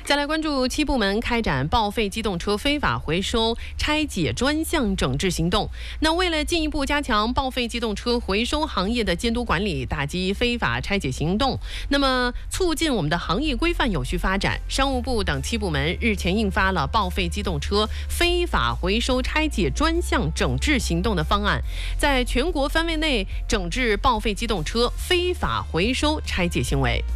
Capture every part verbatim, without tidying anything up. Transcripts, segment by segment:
再来关注七部门开展报废机动车非法回收拆解专项整治行动。那为了进一步加强报废机动车回收行业的监督管理，打击非法拆解行动，那么促进我们的行业规范有序发展，商务部等七部门日前印发了报废机动车非法回收拆解专项整治行动的方案，在全国范围内整治报废机动车非法回收拆解行为。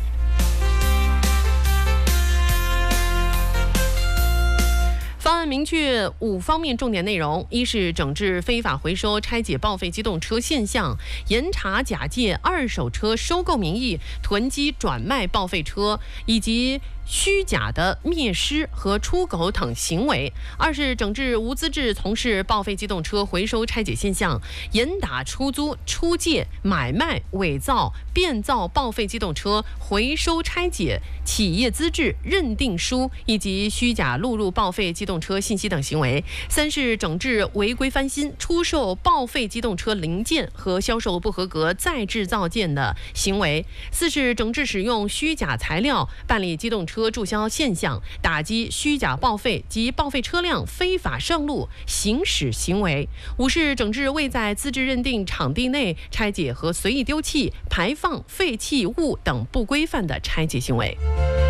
方案明确五方面重点内容：一是整治非法回收拆解报废机动车现象，严查假借二手车收购名义囤积转卖报废车以及虚假的灭失和出口等行为；二是整治无资质从事报废机动车回收拆解现象，严打出租、出借、买卖、伪造、变造报废机动车回收拆解企业资质认定书以及虚假录入报废机动车信息等行为；三是整治违规翻新、出售报废机动车零件和销售不合格再制造件的行为；四是整治使用虚假材料办理机动车注销现象，打击虚假报废及报废车辆非法上路行驶行为；五是整治未在资质认定场地内拆解和随意丢弃、排放废弃物等不规范的拆解行为。